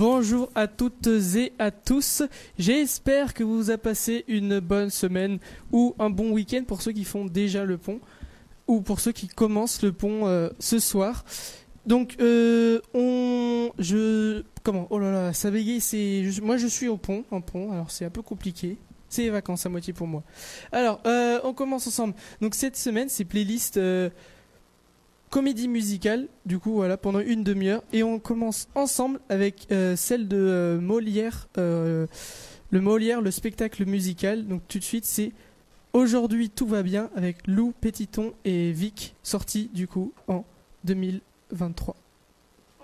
Bonjour à toutes et à tous. J'espère que vous avez passé une bonne semaine ou un bon week-end pour ceux qui font déjà le pont ou pour ceux qui commencent le pont ce soir. Donc, Oh là là, ça bégaye. Moi, je suis au pont, en pont. Alors, c'est un peu compliqué. C'est les vacances à moitié pour moi. Alors, on commence ensemble. Donc, cette semaine, c'est playlist comédie musicale, du coup voilà, pendant une demi-heure, et on commence ensemble avec celle de Molière, le spectacle musical. Donc tout de suite c'est Aujourd'hui tout va bien avec Lou Petiton et Vic, sorti du coup en 2023.